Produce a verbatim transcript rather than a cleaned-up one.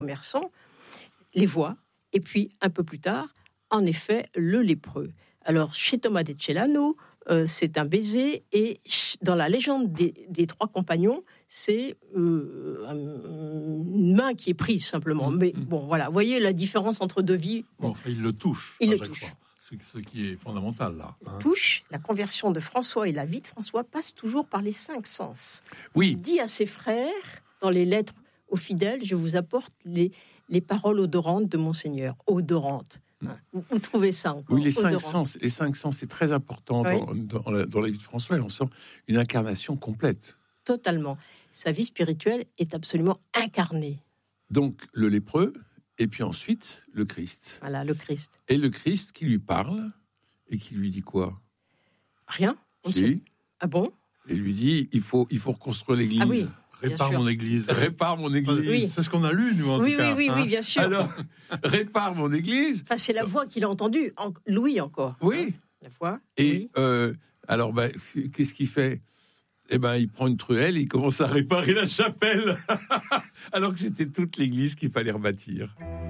commerçants les voient, et puis un peu plus tard, en effet, le lépreux. Alors, chez Thomas de Celano, euh, c'est un baiser, et dans la légende des, des trois compagnons, c'est euh, une main qui est prise, simplement. Mmh. Mais bon, voilà, vous voyez la différence entre deux vies. Bon, enfin, il le touche. Il le touche. Fois. C'est ce qui est fondamental, là. Hein. Touche, la conversion de François et la vie de François passe toujours par les cinq sens. Oui. Il dit à ses frères, dans les lettres aux fidèles, je vous apporte les, les paroles odorantes de Monseigneur. Odorantes. Hein. Vous, vous trouvez ça encore? Oui, les cinq sens, les cinq sens, c'est très important oui. dans, dans, la, dans la vie de François. On sent une incarnation complète. Totalement. Sa vie spirituelle est absolument incarnée. Donc, le lépreux, et puis ensuite, le Christ. Voilà, le Christ. Et le Christ qui lui parle, et qui lui dit quoi? Rien. On si. sait. Ah bon? Et lui dit, il faut, il faut reconstruire l'église. Ah oui. Répare mon église. Répare mon église. Oui. C'est ce qu'on a lu, nous, en oui, tout cas. Oui, oui, hein. oui, bien sûr. Alors, répare mon église. Enfin, c'est la voix qu'il a entendue. En... Louis, encore. Oui. Hein, la voix. Et oui. euh, alors, bah, qu'est-ce qu'il fait? Eh ben, il prend une truelle et il commence à réparer la chapelle. Alors que c'était toute l'église qu'il fallait rebâtir.